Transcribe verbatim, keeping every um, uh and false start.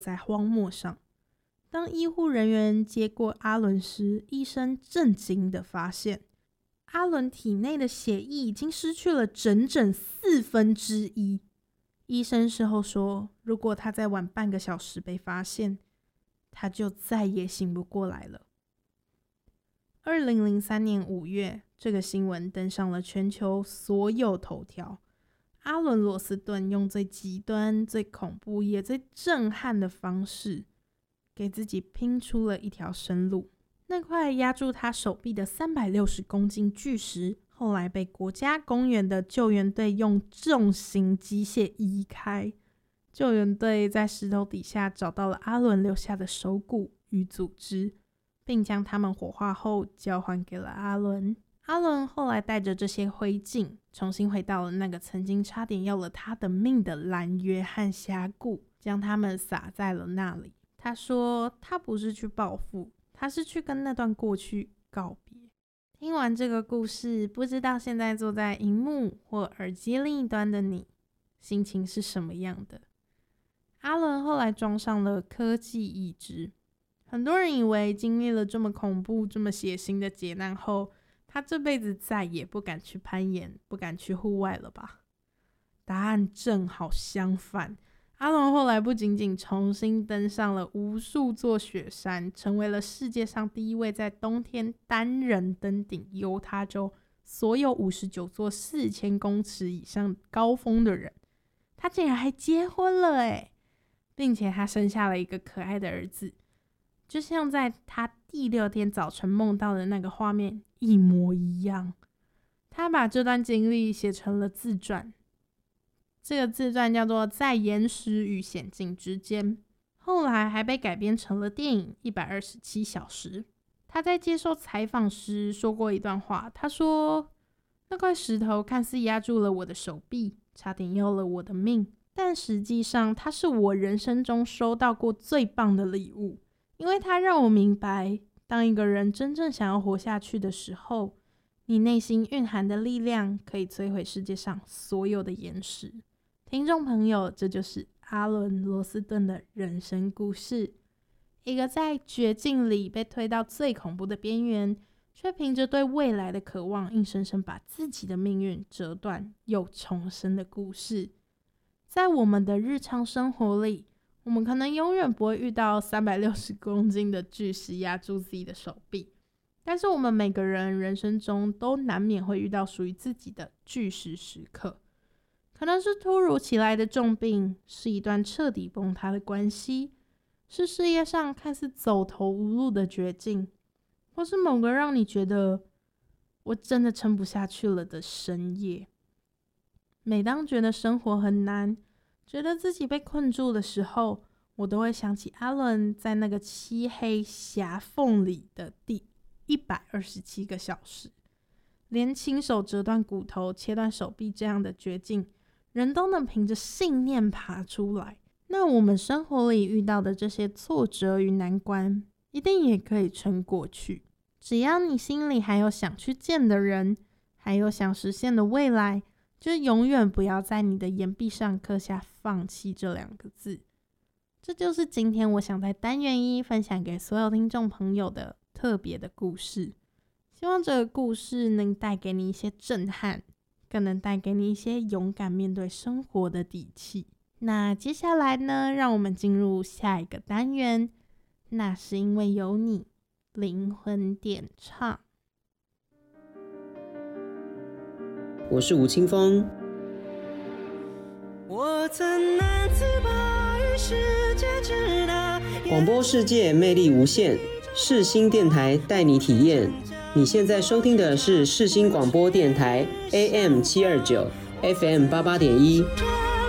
在荒漠上。当医护人员接过阿伦时，医生震惊地发现，阿伦体内的血液已经失去了整整四分之一。医生事后说，如果他再晚半个小时被发现，他就再也醒不过来了。二零零三年五月，这个新闻登上了全球所有头条。阿伦·罗斯顿用最极端、最恐怖也最震撼的方式，给自己拼出了一条生路。那块压住他手臂的三百六十公斤巨石，后来被国家公园的救援队用重型机械移开。救援队在石头底下找到了阿伦留下的手骨与组织，并将它们火化后交还给了阿伦。阿伦后来带着这些灰烬，重新回到了那个曾经差点要了他的命的蓝约翰峡谷，将它们撒在了那里。他说他不是去报复，他是去跟那段过去告别。听完这个故事，不知道现在坐在荧幕或耳机另一端的你，心情是什么样的？阿伦后来装上了科技义肢，很多人以为经历了这么恐怖、这么血腥的劫难后，他这辈子再也不敢去攀岩，不敢去户外了吧？答案正好相反。阿伦后来不仅仅重新登上了无数座雪山，成为了世界上第一位在冬天单人登顶犹他州所有五十九座四千公尺以上高峰的人。他竟然还结婚了耶，并且他生下了一个可爱的儿子，就像在他第六天早晨梦到的那个画面一模一样。他把这段经历写成了自传，这个自传叫做《在岩石与险境之间》，后来还被改编成了电影《一百二十七小时》。他在接受采访时说过一段话，他说：那块石头看似压住了我的手臂，差点要了我的命，但实际上它是我人生中收到过最棒的礼物，因为它让我明白，当一个人真正想要活下去的时候，你内心蕴含的力量可以摧毁世界上所有的岩石。听众朋友，这就是阿伦·罗斯顿的人生故事，一个在绝境里被推到最恐怖的边缘，却凭着对未来的渴望，硬生生把自己的命运折断又重生的故事。在我们的日常生活里，我们可能永远不会遇到三百六十公斤的巨石压住自己的手臂，但是我们每个人人生中都难免会遇到属于自己的巨石时刻，可能是突如其来的重病，是一段彻底崩塌的关系，是事业上看似走投无路的绝境，或是某个让你觉得我真的撑不下去了的深夜。每当觉得生活很难，觉得自己被困住的时候，我都会想起阿伦在那个漆黑狭缝里的第一百二十七个小时。连亲手折断骨头、切断手臂这样的绝境，人都能凭着信念爬出来。那我们生活里遇到的这些挫折与难关，一定也可以撑过去。只要你心里还有想去见的人，还有想实现的未来，就永远不要在你的岩壁上刻下放弃这两个字。这就是今天我想在单元一分享给所有听众朋友的特别的故事。希望这个故事能带给你一些震撼，更能带给你一些勇敢面对生活的底气。那接下来呢，让我们进入下一个单元，那是因为有你，灵魂点唱。 我是吴青峰。 我曾难自拔于世界之大， 广播世界魅力无限，世新电台带你体验。你现在收听的是世新广播电台 A M 七二九 F M 八八点一。